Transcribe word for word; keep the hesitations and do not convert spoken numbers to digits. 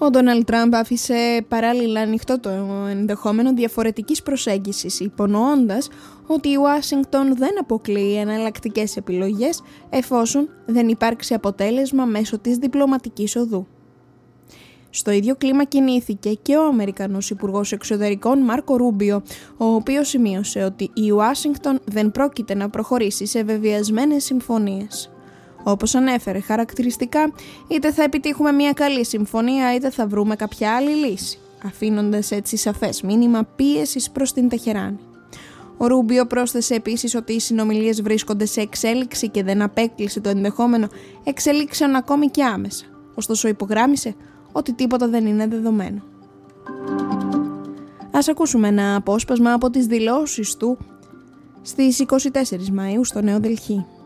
Ο Ντόναλντ Τραμπ άφησε παράλληλα ανοιχτό το ενδεχόμενο διαφορετικής προσέγγισης, υπονοώντας ότι η Ουάσιγκτον δεν αποκλείει εναλλακτικές επιλογές εφόσον δεν υπάρξει αποτέλεσμα μέσω της διπλωματικής οδού. Στο ίδιο κλίμα κινήθηκε και ο Αμερικανός Υπουργός Εξωτερικών Μάρκο Ρούμπιο, ο οποίος σημείωσε ότι η Ουάσιγκτον δεν πρόκειται να προχωρήσει σε βεβαιασμένες συμφωνίες. Όπως ανέφερε χαρακτηριστικά, είτε θα επιτύχουμε μια καλή συμφωνία είτε θα βρούμε κάποια άλλη λύση, αφήνοντας έτσι σαφές μήνυμα πίεσης προς την Τεχεράνη. Ο Ρούμπιο πρόσθεσε επίσης ότι οι συνομιλίες βρίσκονται σε εξέλιξη και δεν απέκλεισε το ενδεχόμενο εξελίξεων ακόμη και άμεσα, ωστόσο υπογράμμισε ότι τίποτα δεν είναι δεδομένο. Ας ακούσουμε ένα απόσπασμα από τις δηλώσεις του στις είκοσι τέσσερις Μαΐου στο Νέο Δελχή.